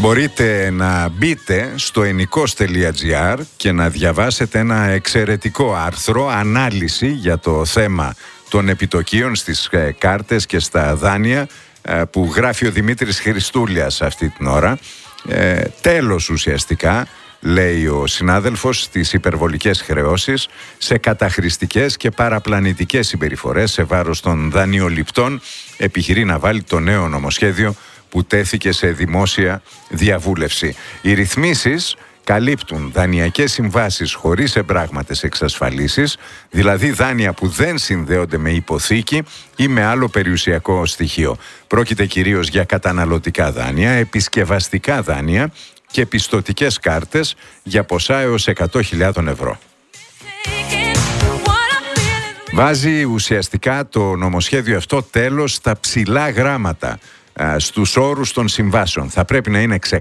Μπορείτε να μπείτε στο ennikos.gr και να διαβάσετε ένα εξαιρετικό άρθρο, ανάλυση για το θέμα των επιτοκίων στις κάρτες και στα δάνεια που γράφει ο Δημήτρης Χριστούλιας αυτή την ώρα. Τέλος ουσιαστικά, λέει ο συνάδελφος, στις υπερβολικές χρεώσεις, σε καταχρηστικές και παραπλανητικές συμπεριφορές σε βάρος των δανειοληπτών, επιχειρεί να βάλει το νέο νομοσχέδιο που τέθηκε σε δημόσια διαβούλευση. Οι ρυθμίσεις καλύπτουν δανειακές συμβάσεις χωρίς εμπράγματες εξασφαλίσεις, δηλαδή δάνεια που δεν συνδέονται με υποθήκη ή με άλλο περιουσιακό στοιχείο. Πρόκειται κυρίως για καταναλωτικά δάνεια, επισκευαστικά δάνεια και πιστωτικές κάρτες για ποσά έως 100.000 ευρώ. Βάζει ουσιαστικά το νομοσχέδιο αυτό τέλος στα ψηλά γράμματα στους όρους των συμβάσεων. Θα πρέπει να είναι